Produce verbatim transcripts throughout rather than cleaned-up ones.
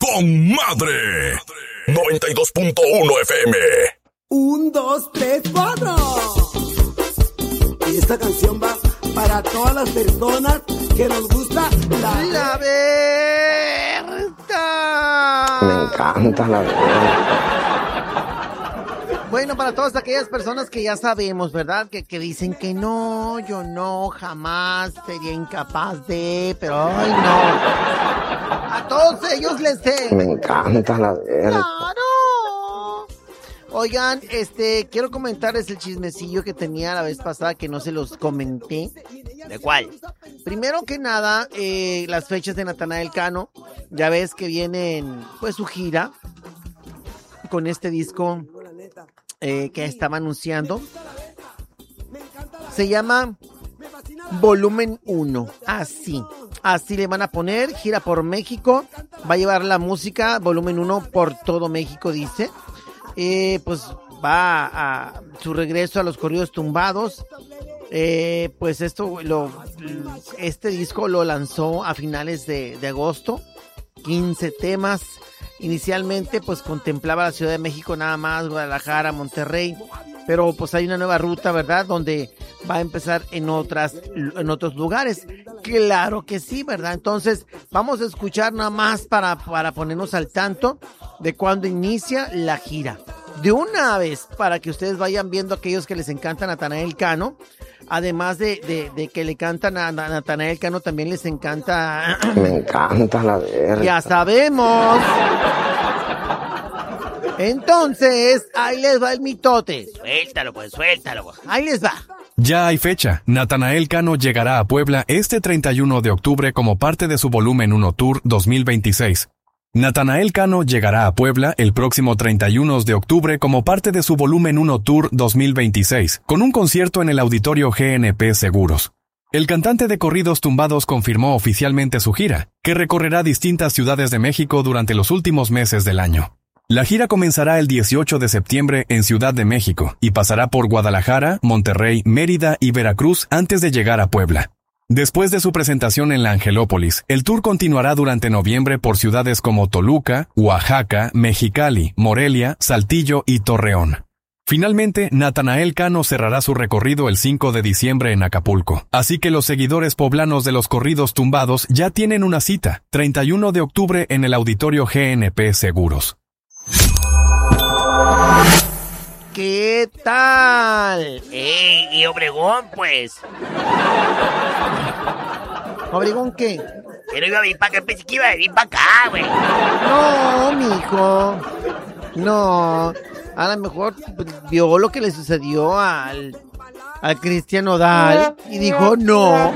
con madre. noventa y dos punto uno F M. Un, dos, tres, cuatro. Y esta canción va para todas las personas que nos gusta la, la Berta. Me encanta la Berta. Bueno, para todas aquellas personas que ya sabemos, ¿verdad? Que, que dicen que no, yo no, jamás sería incapaz de, pero ay no. A todos ellos les sé. Me encanta la Berta. ¡Claro! Oigan, este, quiero comentarles el chismecillo que tenía la vez pasada que no se los comenté. ¿De cuál? Primero que nada, eh, las fechas de Natanael Cano. Ya ves que vienen, pues, su gira con este disco eh, que estaba anunciando. Se llama Volumen uno. Así, así le van a poner. Gira por México. Va a llevar la música Volumen uno por todo México, dice. Eh, pues va a su regreso a los corridos tumbados. Eh, pues esto lo este disco lo lanzó a finales de, de agosto. quince temas. Inicialmente pues contemplaba la Ciudad de México nada más, Guadalajara, Monterrey, pero pues hay una nueva ruta, ¿verdad? Donde va a empezar en otras en otros lugares. Claro que sí, ¿verdad? Entonces vamos a escuchar nada más para, para ponernos al tanto de cuando inicia la gira. De una vez, para que ustedes vayan viendo aquellos que les encanta Natanael Cano. Además de, de, de que le cantan a Natanael Cano, también les encanta... Me encanta la Berta. Ya sabemos. Entonces, ahí les va el mitote. Suéltalo, pues, suéltalo. Ahí les va. Ya hay fecha. Natanael Cano llegará a Puebla este treinta y uno de octubre como parte de su Volumen uno Tour dos mil veintiséis. Natanael Cano llegará a Puebla el próximo treinta y uno de octubre como parte de su Volumen uno Tour dos mil veintiséis, con un concierto en el Auditorio G N P Seguros. El cantante de corridos tumbados confirmó oficialmente su gira, que recorrerá distintas ciudades de México durante los últimos meses del año. La gira comenzará el dieciocho de septiembre en Ciudad de México y pasará por Guadalajara, Monterrey, Mérida y Veracruz antes de llegar a Puebla. Después de su presentación en la Angelópolis, el tour continuará durante noviembre por ciudades como Toluca, Oaxaca, Mexicali, Morelia, Saltillo y Torreón. Finalmente, Natanael Cano cerrará su recorrido el cinco de diciembre en Acapulco. Así que los seguidores poblanos de los corridos tumbados ya tienen una cita, treinta y uno de octubre en el Auditorio G N P Seguros. ¿Qué tal? ¡Ey! ¿Y Obregón, pues? ¿Obregón qué? Que no iba a venir para acá, pensé que iba a venir para acá, güey. No, mijo. No. A lo mejor vio lo que le sucedió al, al Cristian Nodal y dijo no.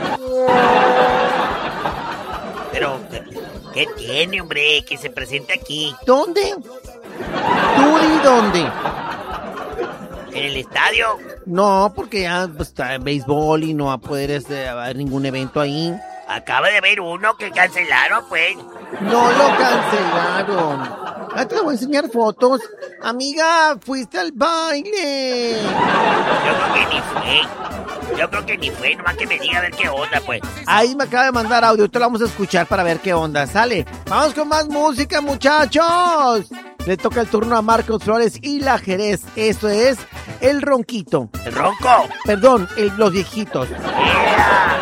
Pero, ¿qué tiene, hombre? Que se presente aquí. ¿Dónde? ¿Tú y dónde? ¿En el estadio? No, porque ya pues, está en béisbol y no va a poder este, haber ningún evento ahí. Acaba de haber uno que cancelaron, pues. No lo cancelaron. Ah, te voy a enseñar fotos. Amiga, fuiste al baile. Yo creo que ni fue. Yo creo que ni fue, nomás que me diga a ver qué onda, pues. Ahí me acaba de mandar audio, te lo vamos a escuchar para ver qué onda. Sale, vamos con más música, muchachos. Le toca el turno a Marcos Flores y la Jerez. Esto es El Ronquito. ¿El Ronco? Perdón, el, los viejitos. Yeah.